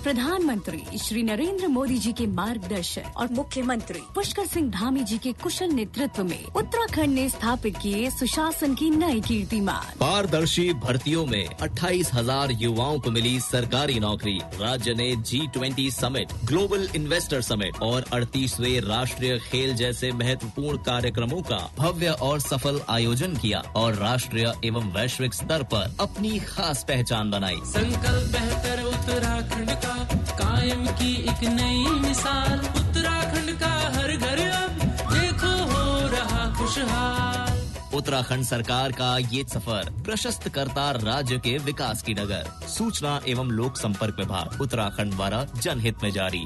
प्रधानमंत्री श्री नरेंद्र मोदी जी के मार्गदर्शन और मुख्यमंत्री पुष्कर सिंह धामी जी के कुशल नेतृत्व में उत्तराखंड ने स्थापित किए सुशासन की नई कीर्तिमान। पारदर्शी भर्तियों में 28,000 युवाओं को मिली सरकारी नौकरी। राज्य ने G20 summit, global investor summit और 38वें राष्ट्रीय खेल जैसे महत्वपूर्ण कार्यक्रमों का भव्य और सफल आयोजन किया और राष्ट्रीय एवं वैश्विक स्तर पर अपनी खास पहचान बनाई। संकल्प बेहतर उत्तराखंड का, कायम की एक नई मिसाल। उत्तराखंड का हर घर अब देखो हो रहा खुशहाल। उत्तराखंड सरकार का ये सफर प्रशस्त करता राज्य के विकास की डगर। सूचना एवं लोक संपर्क विभाग उत्तराखंड द्वारा जनहित में जारी।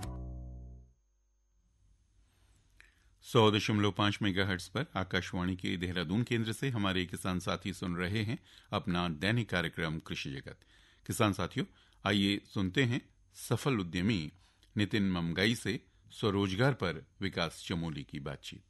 100.5 मेगाहर्ट्ज पर आकाशवाणी के देहरादून केंद्र से हमारे किसान साथी सुन रहे हैं अपना दैनिक कार्यक्रम कृषि जगत। किसान साथियों, आइए सुनते हैं सफल उद्यमी नितिन ममगाई से स्वरोजगार पर विकास चमोली की बातचीत।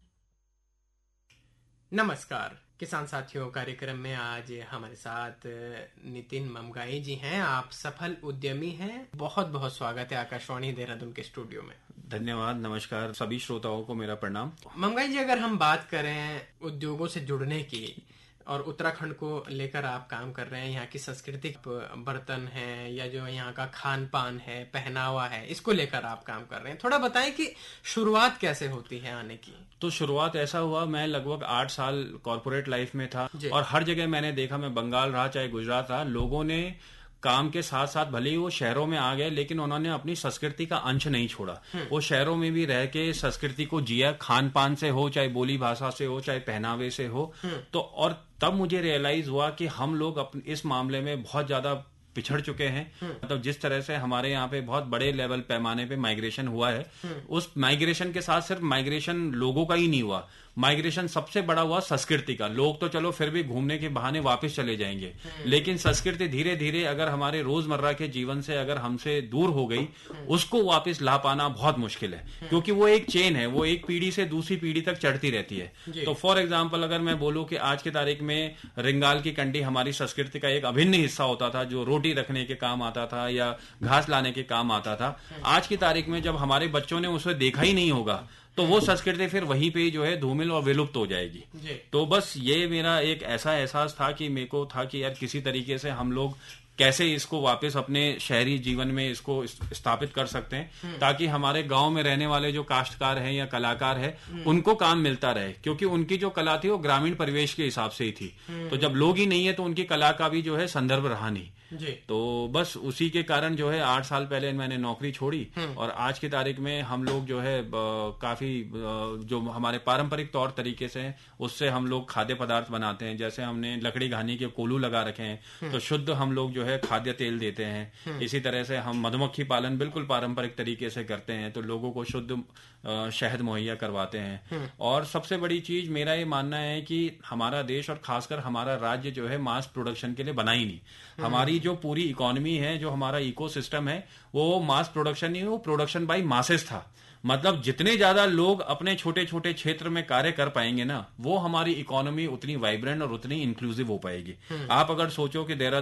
नमस्कार किसान साथियों, कार्यक्रम में आज हमारे साथ नितिन ममगाई जी हैं। आप सफल उद्यमी हैं। बहुत बहुत स्वागत है आकाशवाणी देहरादून के स्टूडियो में। धन्यवाद। नमस्कार सभी श्रोताओं को मेरा प्रणाम। ममगाई जी, अगर हम बात करें उद्योगों से जुड़ने की और उत्तराखंड को लेकर आप काम कर रहे हैं, यहाँ की सांस्कृतिक बर्तन है या जो यहाँ का खान पान है, पहनावा है, इसको लेकर आप काम कर रहे हैं, थोड़ा बताएं कि शुरुआत कैसे होती है आने की। तो शुरुआत ऐसा हुआ, मैं लगभग 8 साल कॉर्पोरेट लाइफ में था और हर जगह मैंने देखा, मैं बंगाल रहा चाहे गुजरात रहा, लोगों ने काम के साथ साथ भले ही वो शहरों में आ गए लेकिन उन्होंने अपनी संस्कृति का अंश नहीं छोड़ा। वो शहरों में भी रह के संस्कृति को जिया, खान पान से हो, चाहे बोली भाषा से हो, चाहे पहनावे से हो। तो और तब मुझे रियलाइज हुआ कि हम लोग इस मामले में बहुत ज्यादा पिछड़ चुके हैं। मतलब जिस तरह से हमारे यहाँ पे बहुत बड़े लेवल पैमाने पे माइग्रेशन हुआ है, उस माइग्रेशन के साथ सिर्फ माइग्रेशन लोगों का ही नहीं हुआ, माइग्रेशन सबसे बड़ा हुआ संस्कृति का। लोग तो चलो फिर भी घूमने के बहाने वापस चले जाएंगे, लेकिन संस्कृति धीरे धीरे अगर हमारे रोजमर्रा के जीवन से अगर हमसे दूर हो गई, उसको वापस ला पाना बहुत मुश्किल है, क्योंकि वो एक चेन है, वो एक पीढ़ी से दूसरी पीढ़ी तक चढ़ती रहती है। तो फॉर एग्जाम्पल अगर मैं बोलूं कि आज की तारीख में रिंगाल की कंडी हमारी संस्कृति का एक अभिन्न हिस्सा होता था, जो रोटी रखने के काम आता था या घास लाने के काम आता था। आज की तारीख में जब हमारे बच्चों ने उसे देखा ही नहीं होगा तो वो संस्कृति फिर वहीं पे जो है धूमिल और विलुप्त हो जाएगी। तो बस ये मेरा एक ऐसा एहसास था कि मेरे को था कि यार किसी तरीके से हम लोग कैसे इसको वापस अपने शहरी जीवन में इसको स्थापित कर सकते हैं, ताकि हमारे गांव में रहने वाले जो काश्तकार हैं या कलाकार हैं उनको काम मिलता रहे, क्योंकि उनकी जो कला थी वो ग्रामीण परिवेश के हिसाब से ही थी। तो जब लोग ही नहीं है तो उनकी कला का भी जो है संदर्भ रहा नहीं। तो बस उसी के कारण जो है 8 साल पहले मैंने नौकरी छोड़ी और आज की तारीख में हम लोग जो है काफी जो हमारे पारंपरिक तौर तरीके से उससे हम लोग खाद्य पदार्थ बनाते हैं। जैसे हमने लकड़ी घानी के कोलू लगा रखे हैं तो शुद्ध हम लोग जो है खाद्य तेल देते हैं। इसी तरह से हम मधुमक्खी पालन बिल्कुल पारंपरिक तरीके से करते हैं, तो लोगों को शुद्ध शहद मुहैया करवाते हैं। और सबसे बड़ी चीज मेरा ये मानना है कि हमारा देश और खासकर हमारा राज्य जो है मास प्रोडक्शन के लिए बना ही नहीं। हमारी जो पूरी इकोनॉमी है, जो हमारा इकोसिस्टम है, वो मास प्रोडक्शन नहीं, वो प्रोडक्शन बाय मासेस था। मतलब जितने ज्यादा लोग अपने छोटे छोटे क्षेत्र में कार्य कर पाएंगे ना, वो हमारी इकोनॉमी उतनी वाइब्रेंट और उतनी इंक्लूसिव हो पाएगी। आप अगर सोचो कि